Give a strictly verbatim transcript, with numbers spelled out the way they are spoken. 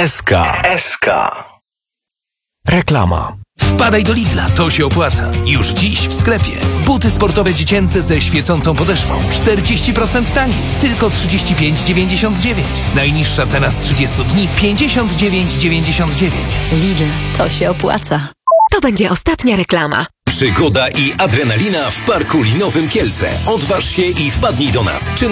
S K. S K. Reklama. Wpadaj do Lidla, to się opłaca. Już dziś w sklepie. Buty sportowe dziecięce ze świecącą podeszwą. czterdzieści procent taniej. Tylko trzydzieści pięć dziewięćdziesiąt dziewięć. Najniższa cena z trzydziestu dni pięćdziesiąt dziewięć dziewięćdziesiąt dziewięć. Lidl, to się opłaca. To będzie ostatnia reklama. Przygoda i adrenalina w Parku Linowym Kielce. Odważ się i wpadnij do nas. Czynność